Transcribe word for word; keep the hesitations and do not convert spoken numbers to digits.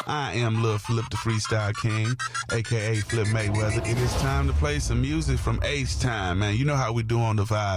I am Lil Flip the Freestyle King, aka Flip Mayweather. It is time to play some music from H-Time, man. You know how we do on the Vibe.